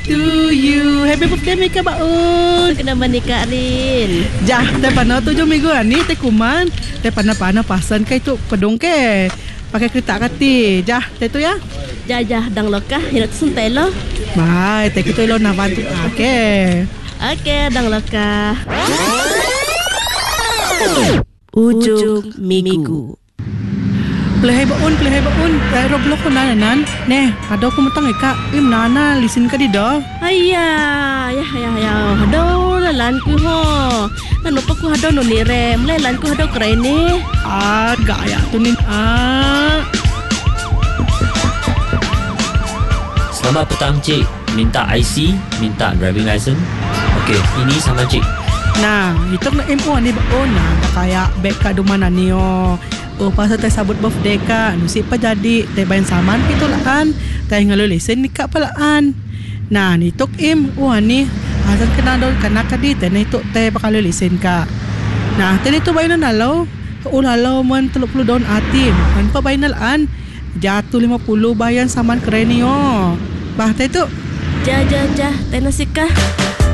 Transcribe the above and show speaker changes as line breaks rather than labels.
To you. Happy birthday Mika Baun.
Kena menikah Rin.
Jah, teh pana 7 minggu ni teh kuman. Teh pana pasan kai tu pedong ke. Pakai kereta kati. Jah, teh tu ya.
Jah dang lokah hirat suntai lo.
Bye, teh kita lo nak bantu. Okey.
Okey, dang lokah. Ujung minggu.
Pelihai baun. Roblox ko na nan. Neh, ada ko matang ika. Nana, listen ka di dah.
Ayah, ya. Hado lalan ku ho. Nan lupa ku hado no ni rem. Lalan ku hado keren ni.
Gaya tu ni.
Selamat petang cik. Minta IC, minta driving license. Okey, ini sama cik.
Nah, itu nak MO ni baun. Nah, kaya beg ka dumana ni oh. Pasal teh sabut birthday ka, nusi pa jadi teh bayan saman itu lah kan. Teh ngalu lesen nikah palaan. Nah, ni tok ni asal kena dol kana kadi teh ni tok teh bakal lesen ka. Nah, teh itu bayan nalaw. Ulalau man 30 daun atim. Man pa bayan nalaan. Jatuh 50 bayan saman keren ni oh. Bah teh tu.
Jah, teh nasikah.